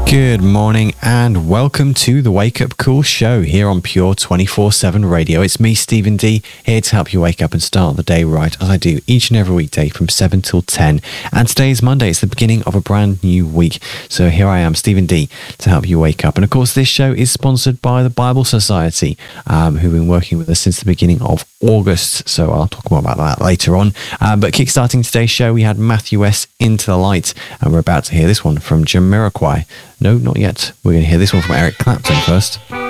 Good morning and welcome to the Wake Up Call show here on Pure 24/7 Radio. It's me, Stephen D, here to help you wake up and start the day right, as I do each and every weekday from 7 till 10. And today is Monday, it's the beginning of a brand new week. So here I am, Stephen D, to help you wake up. And of course, this show is sponsored by the Bible Society, who've been working with us since the beginning of August. So I'll talk more about that later on. But kickstarting today's show, we had Matthew S. Into the Light, and we're about to hear this one from Jamiroquai. No, not yet. We're going to hear this one from Eric Clapton first.